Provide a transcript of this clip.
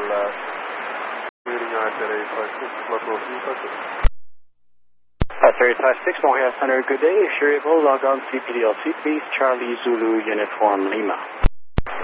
meeting on at 856, local 356. 856, Montreal Center, good day. If you're able, log on to PDLC, please. Charlie Zulu Uniform Lima.